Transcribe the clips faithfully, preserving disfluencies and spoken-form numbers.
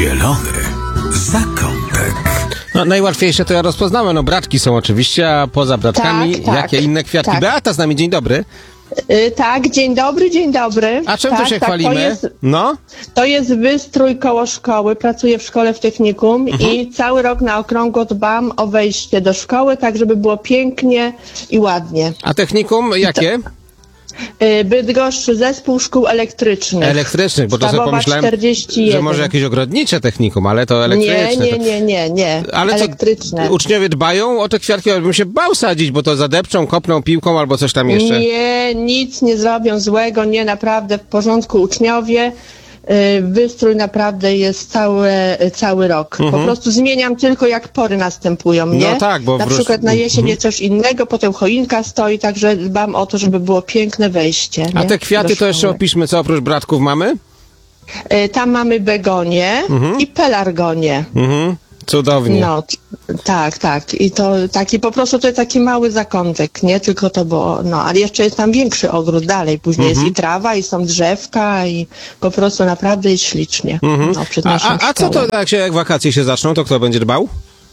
zielony zakątek. No, najłatwiejsze to ja rozpoznałem. No, bratki są oczywiście, a poza bratkami Tak, tak, jakie inne kwiatki? tak. Beata z nami, dzień dobry. Y, tak, dzień dobry, dzień dobry. A czym tak, tu się tak, chwalimy? To jest, No? to jest wystrój koło szkoły. Pracuję w szkole w technikum Mhm. i cały rok na okrągło dbam o wejście do szkoły, tak żeby było pięknie i ładnie. A technikum jakie? Y, Bydgoszcz, zespół szkół elektrycznych. Elektrycznych, bo to sobie Sztabowa pomyślałem, czterdzieści jeden. że może jakieś ogrodnicze technikum, ale to Nie, elektryczne. nie, to... nie, nie, nie. Ale co, elektryczne. uczniowie dbają o te kwiatki? Ja bym się bał sadzić, bo to zadepczą, kopną piłką albo coś tam jeszcze. Nie, nic nie zrobią złego, nie, naprawdę w porządku uczniowie. Y, Wystrój naprawdę jest cały, cały rok. Po prostu zmieniam tylko jak pory następują, nie? No tak, bo na wróż- przykład na jesień jest coś innego, potem choinka stoi, także dbam o to, żeby było piękne wejście. A nie? te kwiaty Do to jeszcze szkoły. opiszmy, co oprócz bratków mamy? Y, Tam mamy begonię i pelargonię. Mhm. Cudownie. No, t- tak, tak. I to taki po prostu to jest taki mały zakątek, nie? Tylko to było, no, ale jeszcze jest tam większy ogród dalej. Później jest i trawa, i są drzewka, i po prostu naprawdę jest ślicznie. No, przed A, naszą a, a co szkołą. to, jak, się, jak wakacje się zaczną, to kto będzie dbał?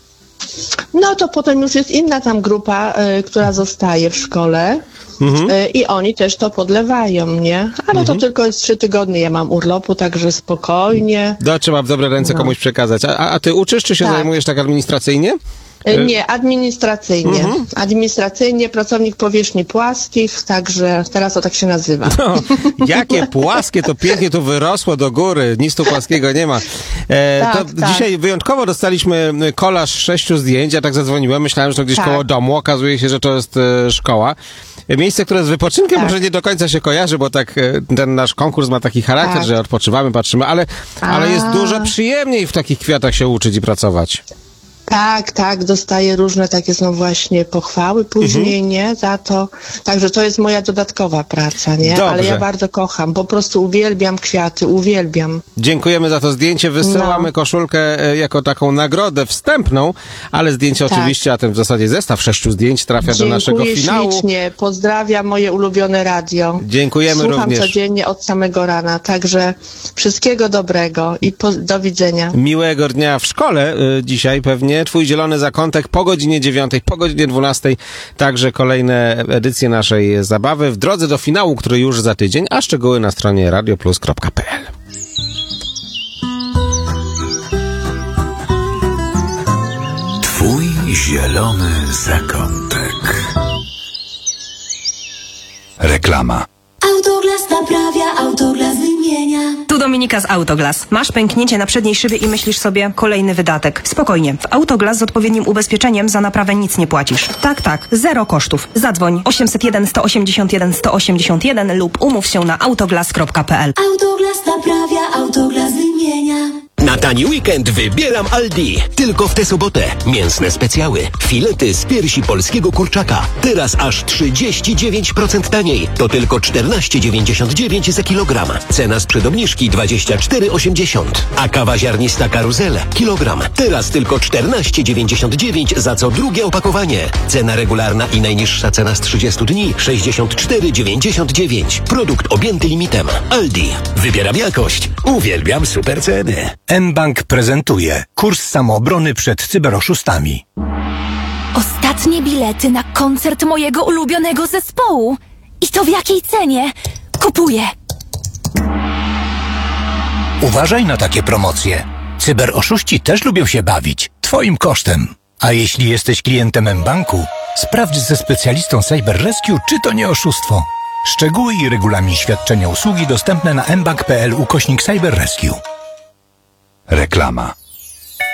No to potem już jest inna tam grupa, y, która zostaje w szkole. Y, I oni też to podlewają, nie? Ale to tylko jest trzy tygodnie, ja mam urlopu, także spokojnie. No, trzeba w dobre ręce komuś przekazać. A, a ty uczysz, czy się Tak. zajmujesz tak administracyjnie? Y, Nie, administracyjnie. Administracyjnie, pracownik powierzchni płaskich, także teraz to tak się nazywa. No, jakie płaskie, to pięknie to wyrosło do góry, nic tu płaskiego nie ma. E, Tak, to tak. dzisiaj wyjątkowo dostaliśmy kolaż sześciu zdjęć, ja tak zadzwoniłem, myślałem, że to gdzieś Tak. koło domu, okazuje się, że to jest e, szkoła. Miejsce, które z wypoczynkiem Tak. może nie do końca się kojarzy, bo tak e, ten nasz konkurs ma taki charakter, Tak. że odpoczywamy, patrzymy, ale, ale jest A. dużo przyjemniej w takich kwiatach się uczyć i pracować. Tak, tak, dostaję różne takie są właśnie pochwały później, nie, za to. Także to jest moja dodatkowa praca, nie? Dobrze. Ale ja bardzo kocham, po prostu uwielbiam kwiaty, uwielbiam. Dziękujemy za to zdjęcie. Wysyłamy No. koszulkę e, jako taką nagrodę wstępną, ale zdjęcie Tak. oczywiście, a ten w zasadzie zestaw sześciu zdjęć trafia do naszego Dziękuję finału. ślicznie, pozdrawiam moje ulubione radio. Dziękujemy Słucham również. codziennie od samego rana, także wszystkiego dobrego i po, do widzenia. Miłego dnia w szkole y, dzisiaj pewnie. Twój zielony zakątek po godzinie dziewiątej, po godzinie dwunastej. Także kolejne edycje naszej zabawy w drodze do finału, który już za tydzień, a szczegóły na stronie radioplus kropka p l. Twój zielony zakątek. Reklama. Autoglas naprawia, Autoglas wymienia. Tu Dominika z Autoglas. Masz pęknięcie na przedniej szybie i myślisz sobie, kolejny wydatek. Spokojnie, w Autoglas z odpowiednim ubezpieczeniem za naprawę nic nie płacisz. Tak, tak, zero kosztów. Zadzwoń osiemset jeden sto osiemdziesiąt jeden sto osiemdziesiąt jeden lub umów się na autoglas kropka p l. Autoglas naprawia, Autoglas wymienia. Na tani weekend wybieram Aldi. Tylko w tę sobotę. Mięsne specjały. Filety z piersi polskiego kurczaka. Teraz aż trzydzieści dziewięć procent taniej. To tylko czternaście dziewięćdziesiąt dziewięć za kilogram. Cena sprzed obniżki dwadzieścia cztery osiemdziesiąt. A kawa ziarnista Karuzel. Kilogram. Teraz tylko czternaście dziewięćdziesiąt dziewięć za co drugie opakowanie. Cena regularna i najniższa cena z trzydziestu dni sześćdziesiąt cztery dziewięćdziesiąt dziewięć. Produkt objęty limitem. Aldi. Wybieram jakość. Uwielbiam super ceny. mBank prezentuje kurs samoobrony przed cyberoszustami. Ostatnie bilety na koncert mojego ulubionego zespołu. I to w jakiej cenie? Kupuję. Uważaj na takie promocje. Cyberoszuści też lubią się bawić. Twoim kosztem. A jeśli jesteś klientem mBanku, sprawdź ze specjalistą Cyber Rescue, czy to nie oszustwo. Szczegóły i regulamin świadczenia usługi dostępne na mbank kropka p l ukośnik Cyber Rescue. Reklama.